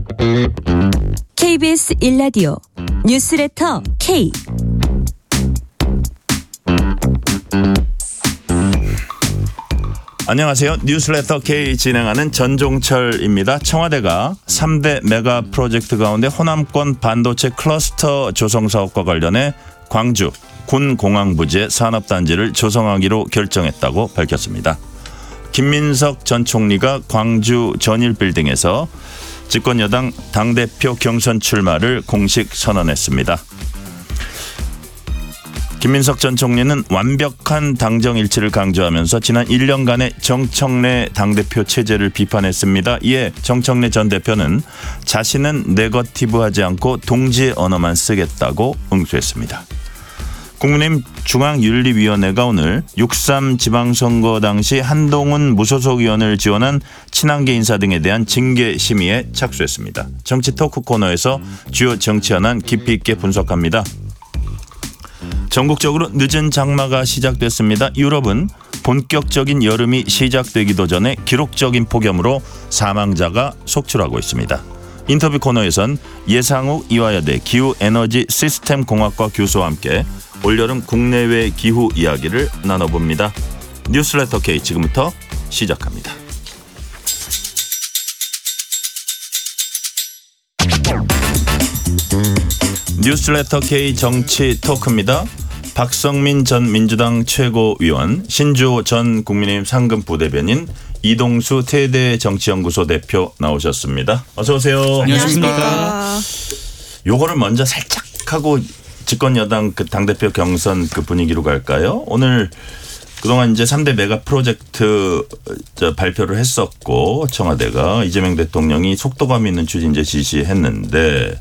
KBS 1라디오 뉴스레터 K. 안녕하세요. 뉴스레터 K 진행하는 전종철입니다. 청와대가 3대 메가 프로젝트 가운데 호남권 반도체 클러스터 조성 사업과 관련해 광주 군공항부지에 산업단지를 조성하기로 결정했다고 밝혔습니다. 김민석 전 총리가 광주 전일빌딩에서 집권여당 당대표 경선 출마를 공식 선언했습니다. 김민석 전 총리는 완벽한 당정 일치를 강조하면서 지난 1년간의 정청래 당대표 체제를 비판했습니다. 이에 정청래 전 대표는 자신은 네거티브하지 않고 동지의 언어만 쓰겠다고 응수했습니다. 국민의힘 중앙윤리위원회가 오늘 6.3 지방선거 당시 한동훈 무소속 의원을 지원한 친한계 인사 등에 대한 징계 심의에 착수했습니다. 정치 토크 코너에서 주요 정치 현안 깊이 있게 분석합니다. 전국적으로 늦은 장마가 시작됐습니다. 유럽은 본격적인 여름이 시작되기도 전에 기록적인 폭염으로 사망자가 속출하고 있습니다. 인터뷰 코너에선 예상욱 이화여대 기후에너지 시스템 공학과 교수와 함께 올여름 국내외 기후 이야기를 나눠봅니다. 뉴스레터 K 지금부터 시작합니다. 뉴스레터 K 정치 토크입니다. 박성민 전 민주당 최고위원, 신주호 전 국민의힘 상근 부대변인, 이동수 태대 정치연구소 대표 나오셨습니다. 어서 오세요. 안녕하십니까. 요거를 먼저 살짝 하고 집권 여당 그 당대표 경선 그 분위기로 갈까요? 오늘 그동안 이제 3대 메가 프로젝트 발표를 했었고 청와대가 이재명 대통령이 속도감 있는 추진제 지시했는데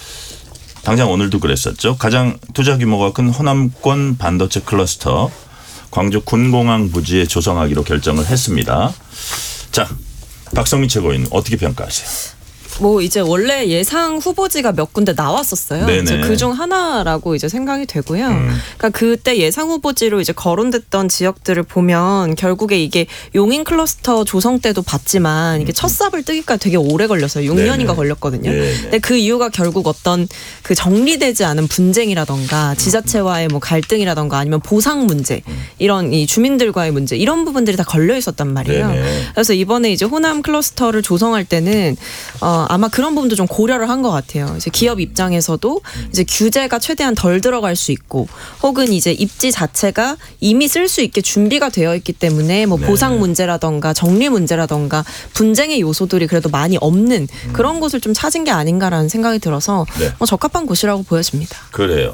당장 오늘도 그랬었죠. 가장 투자 규모가 큰 호남권 반도체 클러스터 광주 군공항 부지에 조성하기로 결정을 했습니다. 자, 박성민 최고위원 어떻게 평가하세요? 뭐 이제 원래 예상 후보지가 몇 군데 나왔었어요. 그중 하나라고 이제 생각이 되고요. 그러니까 그때 예상 후보지로 이제 거론됐던 지역들을 보면 결국에 이게 용인 클러스터 조성 때도 봤지만 이게 첫 삽을 뜨기까지 되게 오래 걸렸어요. 6년인가 걸렸거든요. 근데 그 이유가 결국 어떤 그 정리되지 않은 분쟁이라던가 지자체와의 뭐 갈등이라던가 아니면 보상 문제 이런 이 주민들과의 문제 이런 부분들이 다 걸려 있었단 말이에요. 그래서 이번에 이제 호남 클러스터를 조성할 때는 아마 그런 부분도 좀 고려를 한 것 같아요. 이제 기업 입장에서도 이제 규제가 최대한 덜 들어갈 수 있고, 혹은 이제 입지 자체가 이미 쓸 수 있게 준비가 되어 있기 때문에 뭐 보상 문제라던가 정리 문제라던가 분쟁의 요소들이 그래도 많이 없는 그런 곳을 좀 찾은 게 아닌가라는 생각이 들어서 적합한 곳이라고 보여집니다. 그래요.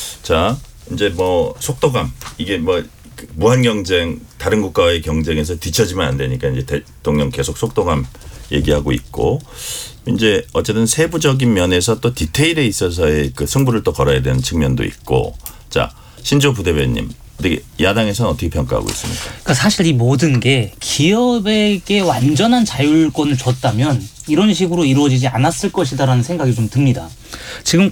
자, 이제 뭐 속도감 이게 뭐 무한 경쟁 다른 국가와의 경쟁에서 뒤처지면 안 되니까 이제 대통령 계속 속도감 얘기하고 있고. 이제 어쨌든 세부적인 면에서 또 디테일에 있어서의 그 승부를 또 걸어야 되는 측면도 있고. 자, 신조 부대변인님, 야당에서는 어떻게 평가하고 있습니까? 그러니까 사실 이 모든 게 기업에게 완전한 자율권을 줬다면 이런 식으로 이루어지지 않았을 것이다라는 생각이 좀 듭니다. 지금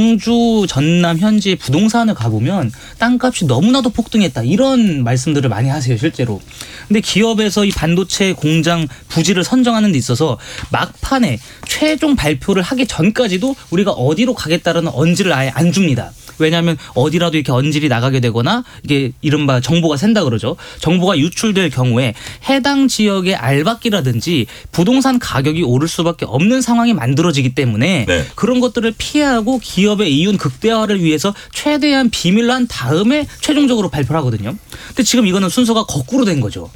광주, 전남 현지 부동산을 가보면 땅값이 너무나도 폭등했다 이런 말씀들을 많이 하세요 실제로. 근데 기업에서 이 반도체 공장 부지를 선정하는 데 있어서 막판에 최종 발표를 하기 전까지도 우리가 어디로 가겠다라는 언지를 아예 안 줍니다. 왜냐하면 어디라도 이렇게 언질이 나가게 되거나 이게 이른바 정보가 샌다 그러죠. 정보가 유출될 경우에 해당 지역의 알박기라든지 부동산 가격이 오를 수밖에 없는 상황이 만들어지기 때문에 그런 것들을 피하고 기업의 이윤 극대화를 위해서 최대한 비밀로 한 다음에 최종적으로 발표를 하거든요. 근데 지금 이거는 순서가 거꾸로 된 거죠.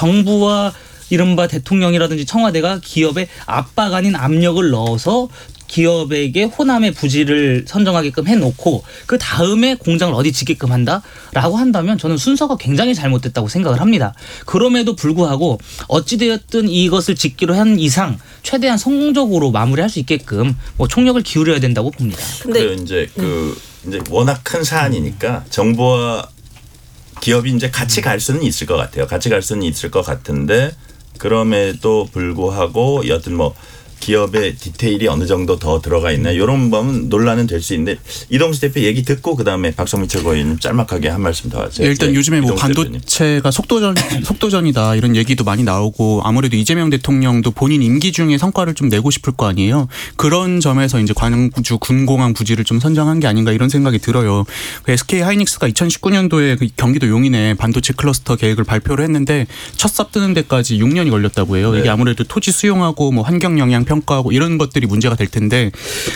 정부와 이른바 대통령이라든지 청와대가 기업에 압박 아닌 압력을 넣어서 기업에게 호남의 부지를 선정하게끔 해놓고 그 다음에 공장을 어디 짓게끔 한다라고 한다면 저는 순서가 굉장히 잘못됐다고 생각을 합니다. 그럼에도 불구하고 어찌되었든 이것을 짓기로 한 이상 최대한 성공적으로 마무리할 수 있게끔 뭐 총력을 기울여야 된다고 봅니다. 근데 이제 이제 워낙 큰 사안이니까 정부와 기업이 이제 같이 갈 수는 있을 것 같아요. 같이 갈 수는 있을 것 같은데 그럼에도 불구하고 여튼 뭐 기업의 디테일이 어느 정도 더 들어가 있나 이런 부분 논란은 될 수 있는데 이동수 대표 얘기 듣고 그다음에 박성민 최고위원님 짤막하게 한 말씀 더 하세요. 일단 네, 요즘에 뭐 반도체가 속도전이다 이런 얘기도 많이 나오고 아무래도 이재명 대통령도 본인 임기 중에 성과를 좀 내고 싶을 거 아니에요. 그런 점에서 이제 광주 군공항 부지를 좀 선정한 게 아닌가 이런 생각이 들어요. SK 하이닉스가 2019년도에 그 경기도 용인에 반도체 클러스터 계획을 발표를 했는데 첫 삽 뜨는 데까지 6년이 걸렸다고 해요. 네. 이게 아무래도 토지 수용하고 뭐 환경 영향 평가하고 이런 것들이 문제가 될 텐데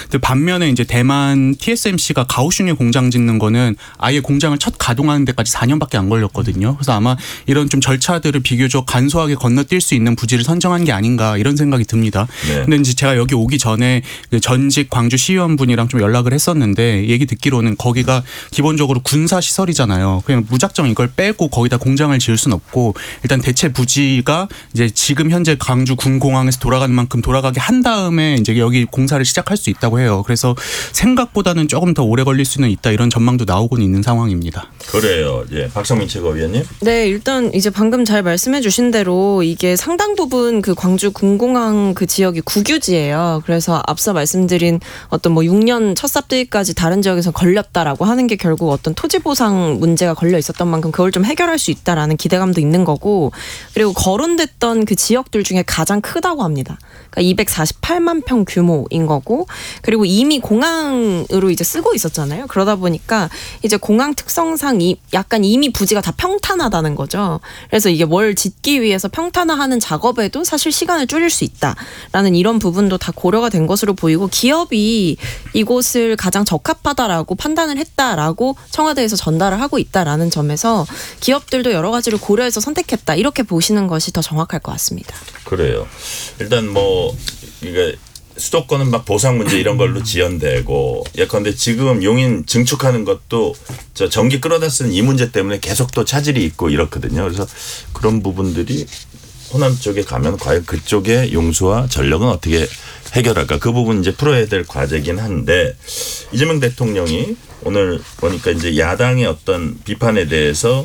반면에 이제 대만 TSMC가 가오슝에 공장 짓는 거는 아예 공장을 첫 가동하는 데까지 4년밖에 안 걸렸거든요. 그래서 아마 이런 좀 절차들을 비교적 간소하게 건너뛸 수 있는 부지를 선정한 게 아닌가 이런 생각이 듭니다. 네. 근데 이제 제가 여기 오기 전에 전직 광주시의원분이랑 좀 연락을 했었는데 얘기 듣기로는 거기가 기본적으로 군사 시설이잖아요. 그냥 무작정 이걸 빼고 거기다 공장을 지을 수는 없고 일단 대체 부지가 이제 지금 현재 광주 군공항에서 돌아가는 만큼 돌아가게 한 다음에 이제 여기 공사를 시작할 수 있다고 해요. 그래서 생각보다는 조금 더 오래 걸릴 수는 있다 이런 전망도 나오고는 있는 상황입니다. 그래요. 예, 박성민 최고위원님. 네, 일단 이제 방금 잘 말씀해 주신 대로 이게 상당 부분 그 광주 군공항 그 지역이 국유지예요. 그래서 앞서 말씀드린 어떤 뭐 6년 첫 삽들까지 다른 지역에서 걸렸다라고 하는 게 결국 어떤 토지 보상 문제가 걸려 있었던 만큼 그걸 좀 해결할 수 있다라는 기대감도 있는 거고 그리고 거론됐던 그 지역들 중에 가장 크다고 합니다. 그러니까 248만 평 규모인 거고 그리고 이미 공항으로 이제 쓰고 있었잖아요. 그러다 보니까 이제 공항 특성상 약간 이미 부지가 다 평탄하다는 거죠. 그래서 이게 뭘 짓기 위해서 평탄화하는 작업에도 사실 시간을 줄일 수 있다라는 이런 부분도 다 고려가 된 것으로 보이고 기업이 이곳을 가장 적합하다라고 판단을 했다라고 청와대에서 전달을 하고 있다라는 점에서 기업들도 여러 가지를 고려해서 선택했다 이렇게 보시는 것이 더 정확할 것 같습니다. 그래요. 일단 뭐 이게 수도권은 막 보상 문제 이런 걸로 지연되고 예컨대 지금 용인 증축하는 것도 저 전기 끌어다 쓰는 이 문제 때문에 계속 또 차질이 있고 이렇거든요. 그래서 그런 부분들이 호남 쪽에 가면 과연 그쪽의 용수와 전력은 어떻게 해결할까 그 부분 이제 풀어야 될 과제긴 한데 이재명 대통령이 오늘 보니까 이제 야당의 어떤 비판에 대해서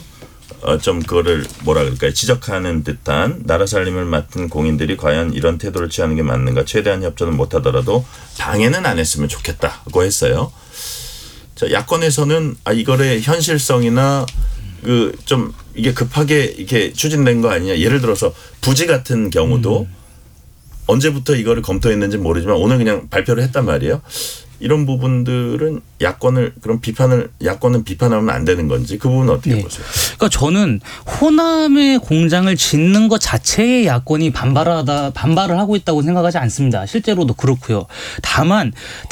좀 그거를 뭐라 그럴까요? 지적하는 듯한 나라 살림을 맡은 공인들이 과연 이런 태도를 취하는 게 맞는가? 최대한 협조는 못하더라도 방해는 안 했으면 좋겠다고 했어요. 자, 야권에서는 이거의 현실성이나 그 좀 이게 급하게 이렇게 추진된 거 아니냐? 예를 들어서 부지 같은 경우도 언제부터 이거를 검토했는지 모르지만 오늘 그냥 발표를 했단 말이에요. 이런 부분들은 야권은 비판하면 안 되는 건지 그 부분은 어떻게 보세요? 그러니까 저는 호남의 공장을 짓는 것 자체에 야권이 반발을 하고 있다고 생각하지 않습니다. 실제로도 그렇고요. 다만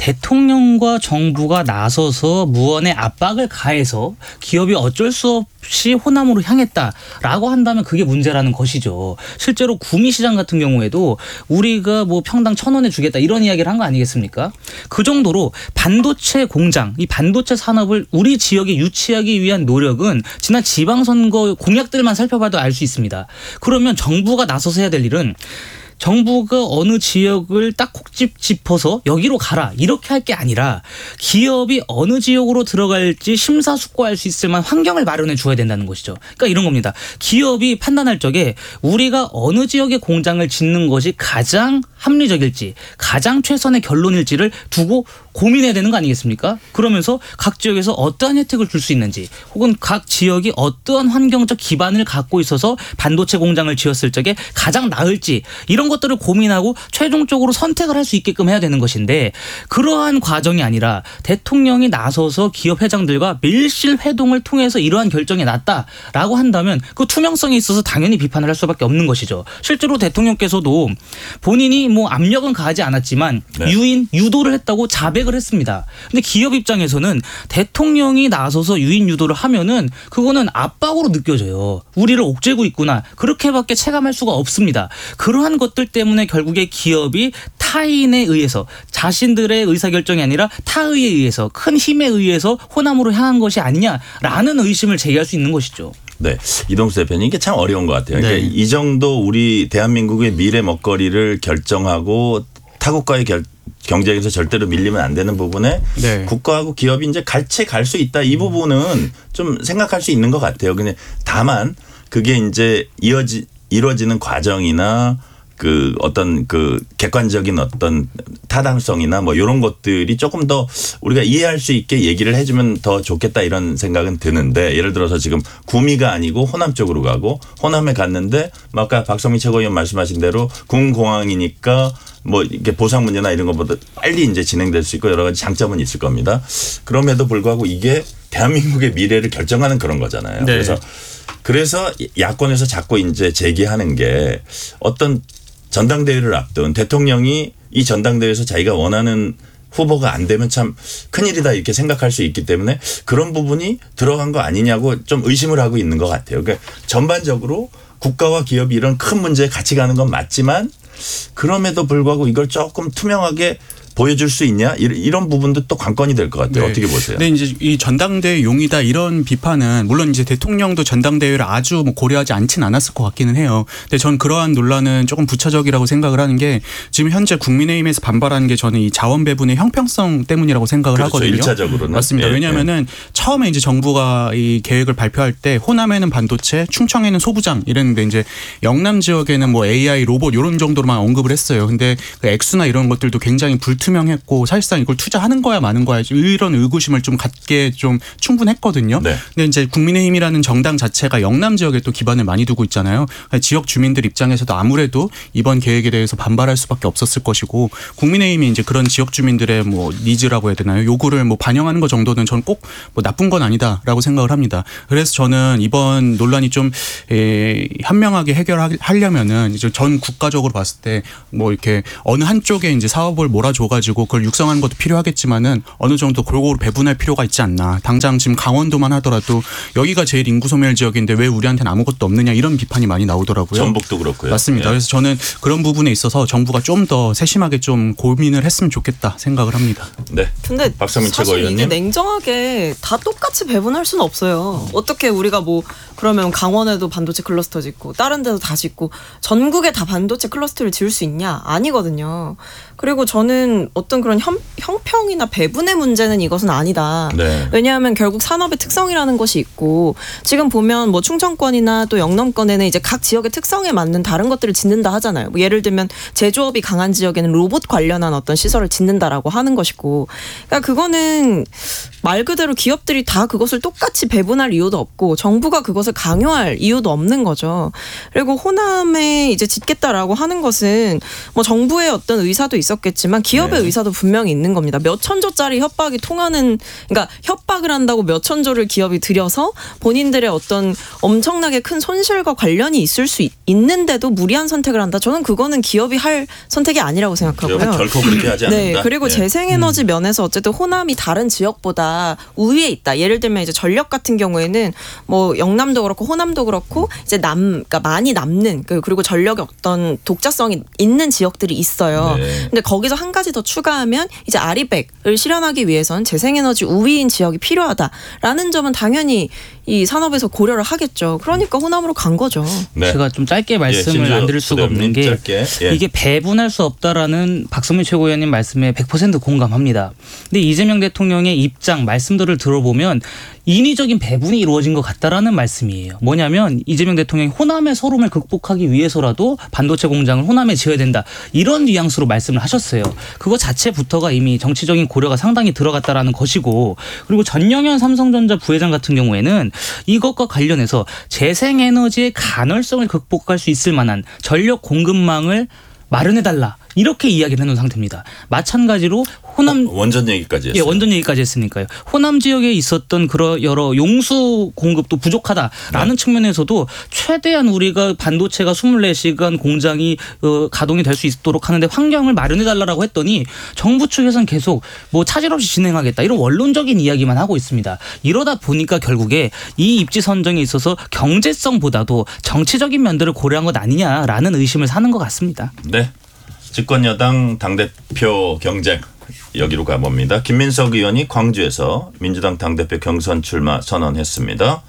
대통령과 정부가 나서서 무언의 압박을 가해서 기업이 어쩔 수 없이 호남으로 향했다라고 한다면 그게 문제라는 것이죠. 실제로 구미시장 같은 경우에도 우리가 뭐 평당 1,000원에 주겠다 이런 이야기를 한 거 아니겠습니까? 그 정도로 반도체 공장, 이 반도체 산업을 우리 지역에 유치하기 위한 노력은 지난 지방선거 공약들만 살펴봐도 알 수 있습니다. 그러면 정부가 나서서 해야 될 일은 정부가 어느 지역을 딱 콕 짚어서 여기로 가라 이렇게 할 게 아니라 기업이 어느 지역으로 들어갈지 심사숙고할 수 있을 만한 환경을 마련해 줘야 된다는 것이죠. 그러니까 이런 겁니다. 기업이 판단할 적에 우리가 어느 지역에 공장을 짓는 것이 가장 합리적일지 가장 최선의 결론일지를 두고 고민해야 되는 거 아니겠습니까? 그러면서 각 지역에서 어떠한 혜택을 줄 수 있는지 혹은 각 지역이 어떠한 환경적 기반을 갖고 있어서 반도체 공장을 지었을 적에 가장 나을지 이런 것들을 고민하고 최종적으로 선택을 할 수 있게끔 해야 되는 것인데 그러한 과정이 아니라 대통령이 나서서 기업 회장들과 밀실 회동을 통해서 이러한 결정이 났다라고 한다면 그 투명성에 있어서 당연히 비판을 할 수밖에 없는 것이죠. 실제로 대통령께서도 본인이 뭐 압력은 가하지 않았지만 유도를 했다고 자백을 했습니다. 근데 기업 입장에서는 대통령이 나서서 유인 유도를 하면은 그거는 압박으로 느껴져요. 우리를 옥죄고 있구나. 그렇게밖에 체감할 수가 없습니다. 그러한 것들 때문에 결국에 기업이 타인에 의해서 자신들의 의사결정이 아니라 타의에 의해서 큰 힘에 의해서 호남으로 향한 것이 아니냐라는 의심을 제기할 수 있는 것이죠. 네, 이동수 대표님 이게 참 어려운 것 같아요. 그러니까 이 정도 우리 대한민국의 미래 먹거리를 결정하고 타국과의 경쟁에서 절대로 밀리면 안 되는 부분에 국가하고 기업이 이제 같이 갈 수 있다. 이 부분은 좀 생각할 수 있는 것 같아요. 근데 다만 그게 이제 이루어지는 과정이나 그 어떤 그 객관적인 어떤 타당성이나 뭐 이런 것들이 조금 더 우리가 이해할 수 있게 얘기를 해주면 더 좋겠다 이런 생각은 드는데 예를 들어서 지금 구미가 아니고 호남 쪽으로 가고 호남에 갔는데 아까 박성민 최고위원 말씀하신 대로 군공항이니까 뭐 이게 보상 문제나 이런 것보다 빨리 이제 진행될 수 있고 여러 가지 장점은 있을 겁니다. 그럼에도 불구하고 이게 대한민국의 미래를 결정하는 그런 거잖아요. 네. 그래서 야권에서 자꾸 이제 제기하는 게 어떤 전당대회를 앞둔 대통령이 이 전당대회에서 자기가 원하는 후보가 안 되면 참 큰일이다 이렇게 생각할 수 있기 때문에 그런 부분이 들어간 거 아니냐고 좀 의심을 하고 있는 것 같아요. 그러니까 전반적으로 국가와 기업이 이런 큰 문제에 같이 가는 건 맞지만 그럼에도 불구하고 이걸 조금 투명하게 보여줄 수 있냐 이런 부분도 또 관건이 될 것 같아요. 네. 어떻게 보세요? 근데 이제 이 전당대회 용이다 이런 비판은 물론 이제 대통령도 전당대회를 아주 뭐 고려하지 않진 않았을 것 같기는 해요. 근데 전 그러한 논란은 조금 부차적이라고 생각을 하는 게 지금 현재 국민의힘에서 반발하는 게 저는 이 자원 배분의 형평성 때문이라고 생각을 그렇죠. 하거든요. 1차적으로는. 맞습니다. 예, 왜냐하면은 처음에 이제 정부가 이 계획을 발표할 때 호남에는 반도체, 충청에는 소부장 이랬는데 이제 영남 지역에는 뭐 AI, 로봇 이런 정도로만 언급을 했어요. 근데 그 액수나 이런 것들도 굉장히 불투명했고 사실상 이걸 투자하는 거야 마는 거야 이런 의구심을 좀 갖게 좀 충분했거든요. 네. 근데 이제 국민의힘이라는 정당 자체가 영남 지역에 또 기반을 많이 두고 있잖아요. 지역 주민들 입장에서도 아무래도 이번 계획에 대해서 반발할 수밖에 없었을 것이고 국민의힘이 이제 그런 지역 주민들의 뭐 니즈라고 해야 되나요? 요구를 뭐 반영하는 것 정도는 저는 꼭 뭐 나쁜 건 아니다라고 생각을 합니다. 그래서 저는 이번 논란이 좀 현명하게 해결하려면은 이제 전 국가적으로 봤을 때 뭐 이렇게 어느 한쪽에 이제 사업을 몰아줘가지고 그걸 육성하는 것도 필요하겠지만은 어느 정도 골고루 배분할 필요가 있지 않나. 당장 지금 강원도만 하더라도 여기가 제일 인구 소멸 지역인데 왜 우리한테는 아무것도 없느냐 이런 비판이 많이 나오더라고요. 전북도 그렇고요. 맞습니다. 예. 그래서 저는 그런 부분에 있어서 정부가 좀 더 세심하게 좀 고민을 했으면 좋겠다 생각을 합니다. 네. 근데 박성민 사실 이게 최고위원님. 냉정하게 다 똑같이 배분할 수는 없어요. 어떻게 우리가 뭐 그러면 강원에도 반도체 클러스터 짓고 다른 데도 다 짓고 전국에 다 반도체 클러스터를 지을 수 있냐? 아니거든요. 그리고 저는 어떤 그런 형평이나 배분의 문제는 이것은 아니다. 네. 왜냐하면 결국 산업의 특성이라는 것이 있고 지금 보면 뭐 충청권이나 또 영남권에는 이제 각 지역의 특성에 맞는 다른 것들을 짓는다 하잖아요. 뭐 예를 들면 제조업이 강한 지역에는 로봇 관련한 어떤 시설을 짓는다라고 하는 것이고, 그러니까 그거는 말 그대로 기업들이 다 그것을 똑같이 배분할 이유도 없고 정부가 그것을 강요할 이유도 없는 거죠. 그리고 호남에 이제 짓겠다라고 하는 것은 뭐 정부의 어떤 의사도 있었겠지만 기업의 네. 의사도 분명히 있는 겁니다. 몇 천조짜리 협박이 통하는, 그러니까 협박을 한다고 몇 천조를 기업이 들여서 본인들의 어떤 엄청나게 큰 손실과 관련이 있을 수 있는데도 무리한 선택을 한다. 저는 그거는 기업이 할 선택이 아니라고 생각하고요. 결코 그렇게 하지 않는다. 네, 그리고 예. 재생에너지 면에서 어쨌든 호남이 다른 지역보다 우위에 있다. 예를 들면 이제 전력 같은 경우에는 뭐 영남도 그렇고 호남도 그렇고 이제 그러니까 많이 남는 그리고 전력의 어떤 독자성이 있는 지역들이 있어요. 네. 근데 거기서 한 가지 더 추가하면 이제 아리백을 실현하기 위해선 재생에너지 우위인 지역이 필요하다라는 점은 당연히 이 산업에서 고려를 하겠죠. 그러니까 호남으로 간 거죠. 네. 제가 좀 짧게 말씀을 신조 안 드릴 수가 없는 부대표님, 게 짧게. 예. 이게 배분할 수 없다라는 박성민 최고위원님 말씀에 100% 공감합니다. 근데 이재명 대통령의 입장 말씀들을 들어보면 인위적인 배분이 이루어진 것 같다라는 말씀이에요. 뭐냐면 이재명 대통령이 호남의 서름을 극복하기 위해서라도 반도체 공장을 호남에 지어야 된다. 이런 뉘앙스로 말씀을 하셨어요. 그거 자체부터가 이미 정치적인 고려가 상당히 들어갔다라는 것이고, 그리고 전영현 삼성전자 부회장 같은 경우에는 이것과 관련해서 재생에너지의 간헐성을 극복할 수 있을 만한 전력 공급망을 마련해달라. 이렇게 이야기를 해놓은 상태입니다. 마찬가지로 호남 원전 얘기까지 했어요. 예, 원전 얘기까지 했으니까요. 호남 지역에 있었던 그런 여러 용수 공급도 부족하다라는 측면에서도 최대한 우리가 반도체가 24시간 공장이 가동이 될 수 있도록 하는데 환경을 마련해달라고 했더니 정부 측에서는 계속 뭐 차질 없이 진행하겠다 이런 원론적인 이야기만 하고 있습니다. 이러다 보니까 결국에 이 입지 선정에 있어서 경제성보다도 정치적인 면들을 고려한 것 아니냐라는 의심을 사는 것 같습니다. 네. 집권여당 당대표 경쟁 여기로 가봅니다. 김민석 의원이 광주에서 민주당 당대표 경선 출마 선언했습니다.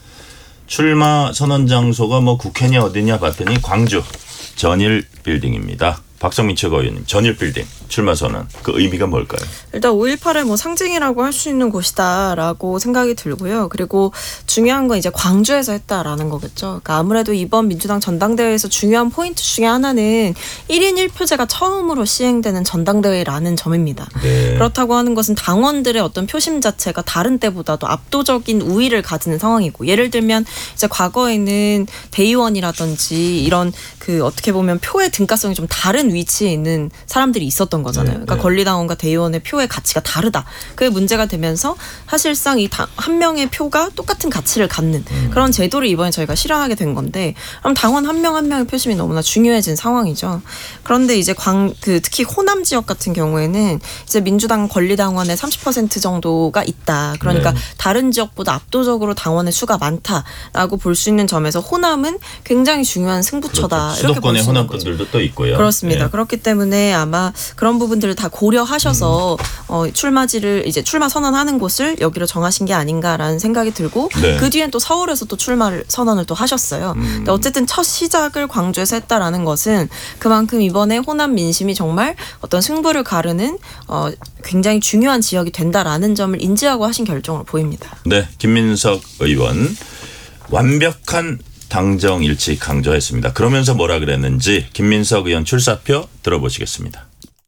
출마 선언 장소가 뭐 국회냐 어디냐 봤더니 광주 전일 빌딩입니다. 박성민 최고위원님 전일빌딩 출마 선언 그 의미가 뭘까요? 일단 5.18을 뭐 상징이라고 할 수 있는 곳이다라고 생각이 들고요. 그리고 중요한 건 이제 광주에서 했다라는 거겠죠. 그러니까 아무래도 이번 민주당 전당대회에서 중요한 포인트 중에 하나는 1인 1표제가 처음으로 시행되는 전당대회라는 점입니다. 네. 그렇다고 하는 것은 당원들의 어떤 표심 자체가 다른 때보다도 압도적인 우위를 가지는 상황이고, 예를 들면 이제 과거에는 대의원이라든지 이런 그 어떻게 보면 표의 등가성이 좀 다른 위치에 있는 사람들이 있었던 거잖아요. 그러니까 권리당원과 대의원의 표의 가치가 다르다. 그게 문제가 되면서 사실상 이 한 명의 표가 똑같은 가치를 갖는 그런 제도를 이번에 저희가 실현하게 된 건데, 그럼 당원 한 명 한 명의 표심이 너무나 중요해진 상황이죠. 그런데 이제 특히 호남 지역 같은 경우에는 이제 민주당 권리당원의 30% 정도가 있다. 그러니까 다른 지역보다 압도적으로 당원의 수가 많다라고 볼 수 있는 점에서 호남은 굉장히 중요한 승부처다. 그렇죠. 이렇게 수도권의 볼 수 있는 호남 거죠. 분들도 또 있고요. 그렇습니다. 예. 그렇기 때문에 아마 그런 부분들을 다 고려하셔서 출마지를 이제 출마 선언하는 곳을 여기로 정하신 게 아닌가라는 생각이 들고, 네. 그 뒤엔 또 서울에서 또 출마를 선언을 또 하셨어요. 근데 어쨌든 첫 시작을 광주에서 했다라는 것은 그만큼 이번에 호남 민심이 정말 어떤 승부를 가르는 굉장히 중요한 지역이 된다라는 점을 인지하고 하신 결정으로 보입니다. 네, 김민석 의원 완벽한 당정 일치 강조했습니다. 그러면서 뭐라 그랬는지 김민석 의원 출사표 들어보시겠습니다.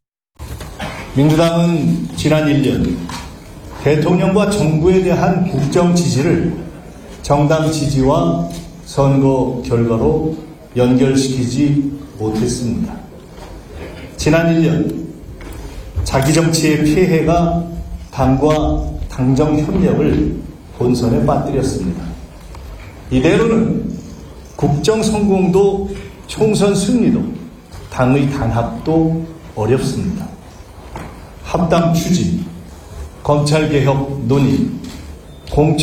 민주당은 지난 1년 대통령과 정부에 대한 국정 지지를 정당 지지와 선거 결과로 연결시키지 못했습니다. 지난 1년 자기 정치의 폐해가 당과 당정 협력을 본선에 빠뜨렸습니다. 이대로는 국정 성공도 총선 승리도 당의 단합도 어렵습니다. 합당 추진, 검찰개혁 논의, 공천